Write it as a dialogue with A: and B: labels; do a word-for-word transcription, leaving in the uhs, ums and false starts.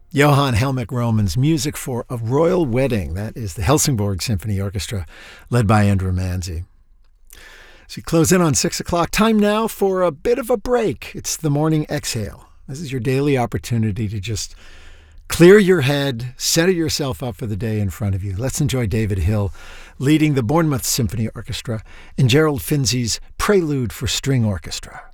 A: Johann Helmich Roman's music for A Royal Wedding. That is the Helsingborg Symphony Orchestra, led by Andrew Manzi. As we close in on six o'clock, time now for a bit of a break. It's the morning exhale. This is your daily opportunity to just clear your head, center yourself up for the day in front of you. Let's enjoy David Hill leading the Bournemouth Symphony Orchestra and Gerald Finzi's Prelude for String Orchestra.